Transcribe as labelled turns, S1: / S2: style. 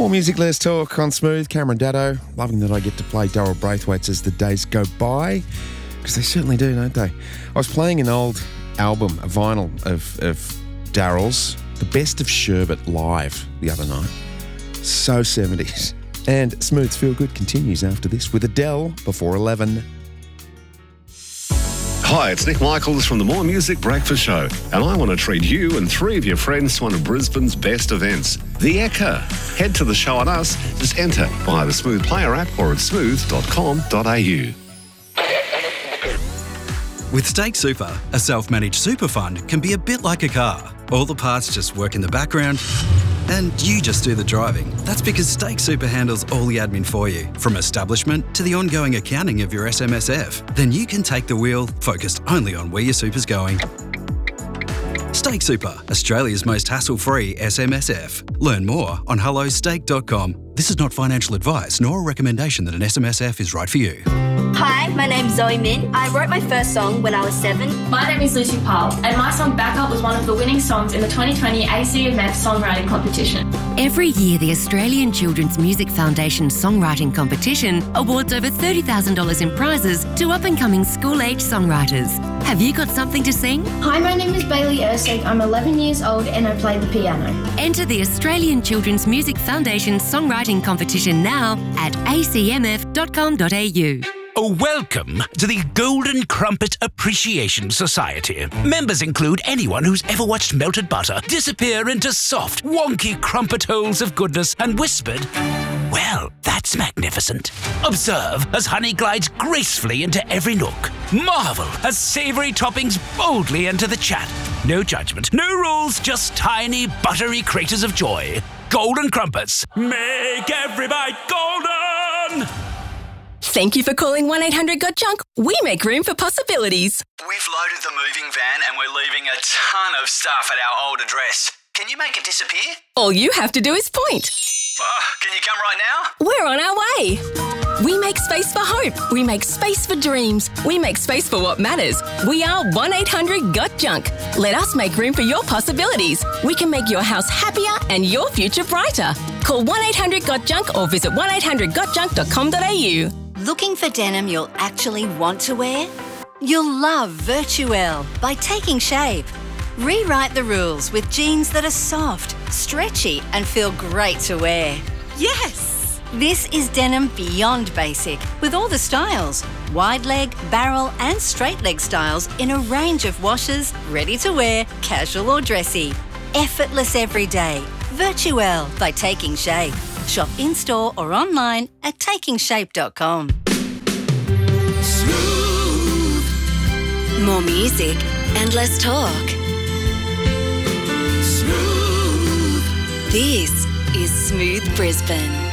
S1: More music, less talk on Smooth. Cameron Daddo. Loving that I get to play Daryl Braithwaite as the days go by, because they certainly do, don't they? I was playing an old album, a vinyl of Daryl's, The Best of Sherbet Live, the other night. So 70s. And Smooth's Feel Good continues after this with Adele before 11.
S2: Hi, it's Nick Michaels from the More Music Breakfast Show, and I want to treat you and 3 of your friends to one of Brisbane's best events, The Ekka. Head to the show on us, just enter via the Smooth Player app or at smooth.com.au.
S3: With Stake Super, a self-managed super fund can be a bit like a car. All the parts just work in the background and you just do the driving. That's because Stake Super handles all the admin for you, from establishment to the ongoing accounting of your SMSF. Then you can take the wheel, focused only on where your super's going. Stake Super, Australia's most hassle-free SMSF. Learn more on hellostake.com. This is not financial advice nor a recommendation that an SMSF is right for you.
S4: Hi, my name's Zoe Min. I wrote my first song when I was 7.
S5: My name is Lucy Powell, and my song Backup was one of the winning songs in the 2020 ACMF Songwriting Competition.
S6: Every year, the Australian Children's Music Foundation Songwriting Competition awards over $30,000 in prizes to up-and-coming school-age songwriters. Have you got something to sing?
S7: Hi, my name is Bailey Ersig. I'm 11 years old and I play the piano.
S6: Enter the Australian Children's Music Foundation Songwriting Competition now at acmf.com.au.
S8: Welcome to the Golden Crumpet Appreciation Society. Members include anyone who's ever watched melted butter disappear into soft, wonky crumpet holes of goodness and whispered, "Well, that's magnificent." Observe as honey glides gracefully into every nook. Marvel as savoury toppings boldly enter the chat. No judgment, no rules, just tiny, buttery craters of joy. Golden Crumpets. Make every bite golden!
S9: Thank you for calling 1-800-GOT-JUNK. We make room for possibilities.
S10: We've loaded the moving van and we're leaving a ton of stuff at our old address. Can you make it disappear?
S9: All you have to do is point.
S10: Can you come right now?
S9: We're on our way. We make space for hope. We make space for dreams. We make space for what matters. We are 1-800-GOT-JUNK. Let us make room for your possibilities. We can make your house happier and your future brighter. Call 1-800-GOT-JUNK or visit 1-800-GOTJUNK.com.au.
S4: Looking for denim you'll actually want to wear? You'll love Virtuelle by Taking Shape. Rewrite the rules with jeans that are soft, stretchy, and feel great to wear. Yes! This is denim beyond basic, with all the styles. Wide leg, barrel, and straight leg styles in a range of washes, ready to wear, casual or dressy. Effortless every day. Virtuelle by Taking Shape. Shop in-store or online at takingshape.com.
S6: Smooth. More music and less talk. Smooth. This is Smooth Brisbane.